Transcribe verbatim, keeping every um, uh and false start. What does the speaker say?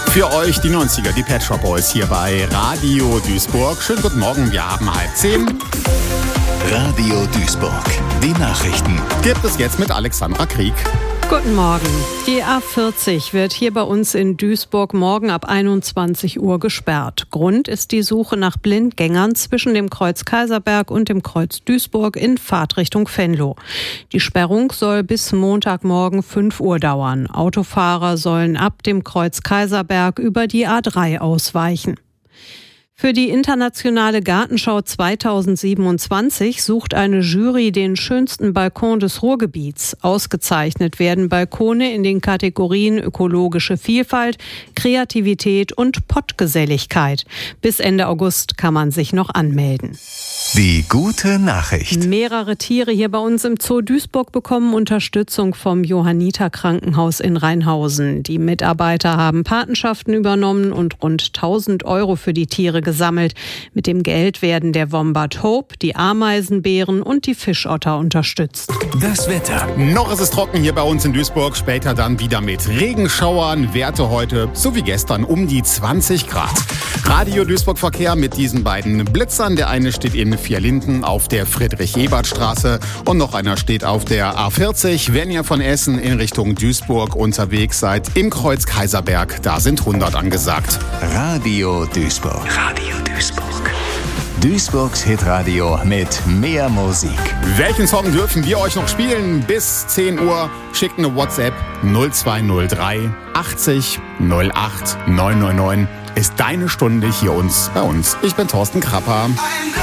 Für euch die neunziger, die Pet Shop Boys hier bei Radio Duisburg. Schönen guten Morgen, wir haben halb zehn. Radio Duisburg, die Nachrichten. Gibt es jetzt mit Alexandra Krieg. Guten Morgen. Die A vierzig wird hier bei uns in Duisburg morgen ab einundzwanzig Uhr gesperrt. Grund ist die Suche nach Blindgängern zwischen dem Kreuz Kaiserberg und dem Kreuz Duisburg in Fahrtrichtung Venlo. Die Sperrung soll bis Montagmorgen fünf Uhr dauern. Autofahrer sollen ab dem Kreuz Kaiserberg über die A drei ausweichen. Für die internationale Gartenschau zweitausendsiebenundzwanzig sucht eine Jury den schönsten Balkon des Ruhrgebiets. Ausgezeichnet werden Balkone in den Kategorien ökologische Vielfalt, Kreativität und Pottgeselligkeit. Bis Ende August kann man sich noch anmelden. Die gute Nachricht. Mehrere Tiere hier bei uns im Zoo Duisburg bekommen Unterstützung vom Johanniter Krankenhaus in Rheinhausen. Die Mitarbeiter haben Patenschaften übernommen und rund tausend Euro für die Tiere gesammelt. Mit dem Geld werden der Wombat Hope, die Ameisenbären und die Fischotter unterstützt. Das Wetter. Noch ist es trocken hier bei uns in Duisburg, später dann wieder mit Regenschauern. Werte heute, so wie gestern, um die zwanzig Grad. Radio Duisburg Verkehr mit diesen beiden Blitzern. Der eine steht in Vierlinden auf der Friedrich-Ebert-Straße und noch einer steht auf der A vierzig. Wenn ihr von Essen in Richtung Duisburg unterwegs seid, im Kreuz Kaiserberg, da sind hundert angesagt. Radio Duisburg. Radio Duisburg. Duisburgs Hitradio mit mehr Musik. Welchen Song dürfen wir euch noch spielen? Bis zehn Uhr schickt eine WhatsApp null zwei null drei achtzig null acht neun neun neun. Ist deine Stunde hier uns bei uns. Ich bin Thorsten Krapper.